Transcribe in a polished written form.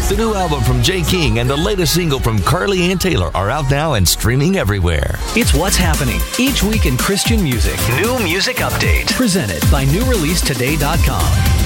The new album from Jay King and the latest single from Carly Ann Taylor are out now and streaming everywhere. It's what's happening each week in Christian music. New Music Update. Presented by NewReleaseToday.com.